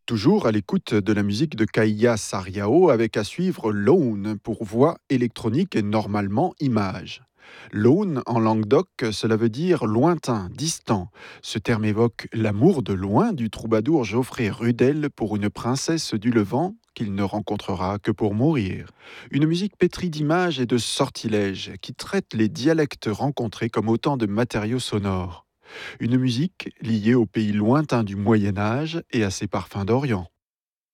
Toujours à l'écoute de la musique de Kaya Sariao avec à suivre Lone pour voix électronique et normalement image. Lone en Languedoc, cela veut dire lointain, distant. Ce terme évoque l'amour de loin du troubadour Geoffrey Rudel pour une princesse du Levant qu'il ne rencontrera que pour mourir. Une musique pétrie d'images et de sortilèges qui traite les dialectes rencontrés comme autant de matériaux sonores. Une musique liée aux pays lointains du Moyen Âge et à ses parfums d'Orient.